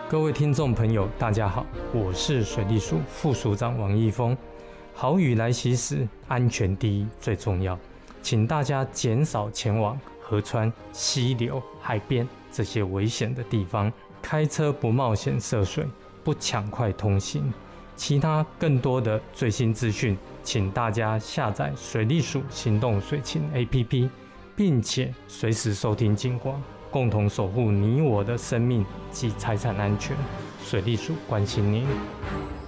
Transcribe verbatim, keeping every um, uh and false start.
各位听众朋友，大家好，我是水利署副署长王义峰。豪雨来袭时，安全第一最重要，请大家减少前往河川、溪流、海边这些危险的地方，开车不冒险涉水，不抢快通行。其他更多的最新资讯，请大家下载水利署行动水情 A P P， 并且随时收听警广，共同守护你我的生命及财产安全。水利署关心您。